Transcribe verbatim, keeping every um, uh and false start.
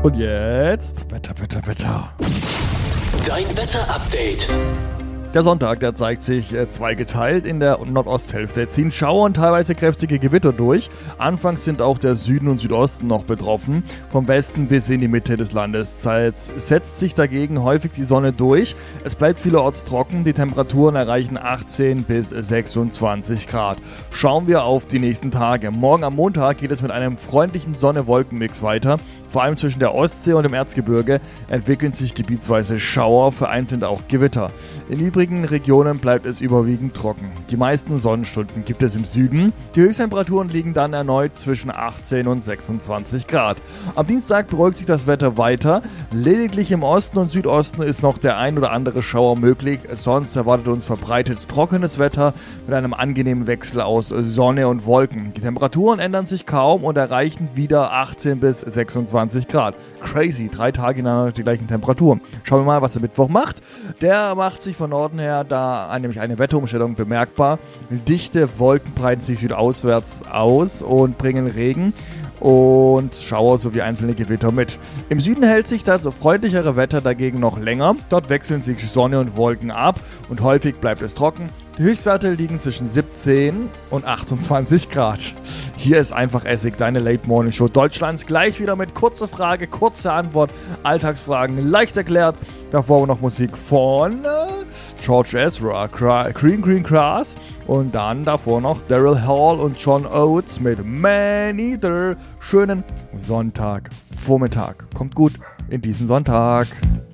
Und jetzt Wetter, Wetter, Wetter. Dein Wetter-Update. Der Sonntag, der zeigt sich äh, zweigeteilt. In der Nordosthälfte ziehen Schauer und teilweise kräftige Gewitter durch. Anfangs sind auch der Süden und Südosten noch betroffen. Vom Westen bis in die Mitte des Landes setzt sich dagegen häufig die Sonne durch. Es bleibt vielerorts trocken. Die Temperaturen erreichen achtzehn bis sechsundzwanzig Grad. Schauen wir auf die nächsten Tage. Morgen am Montag geht es mit einem freundlichen Sonne-Wolken-Mix weiter. Vor allem zwischen der Ostsee und dem Erzgebirge entwickeln sich gebietsweise Schauer, vereinzelt auch Gewitter. In übrigen Regionen bleibt es überwiegend trocken. Die meisten Sonnenstunden gibt es im Süden. Die Höchsttemperaturen liegen dann erneut zwischen achtzehn und sechsundzwanzig Grad. Am Dienstag beruhigt sich das Wetter weiter. Lediglich im Osten und Südosten ist noch der ein oder andere Schauer möglich. Sonst erwartet uns verbreitet trockenes Wetter mit einem angenehmen Wechsel aus Sonne und Wolken. Die Temperaturen ändern sich kaum und erreichen wieder achtzehn bis sechsundzwanzig Grad. Crazy, drei Tage hintereinander die gleichen Temperaturen. Schauen wir mal, was der Mittwoch macht. Der macht sich von Norden her da nämlich eine Wetterumstellung bemerkbar. Dichte Wolken breiten sich südauswärts aus und bringen Regen und Schauer sowie einzelne Gewitter mit. Im Süden hält sich das freundlichere Wetter dagegen noch länger. Dort wechseln sich Sonne und Wolken ab und häufig bleibt es trocken. Die Höchstwerte liegen zwischen siebzehn und achtundzwanzig Grad. Hier ist einfach Essig, deine Late Morning Show Deutschlands. Gleich wieder mit kurzer Frage, kurze Antwort, Alltagsfragen leicht erklärt. Davor noch Musik von äh, George Ezra, Cra- Green Green Grass. Und dann davor noch Daryl Hall und John Oates mit Man Eater. Schönen Sonntagvormittag. Kommt gut in diesen Sonntag.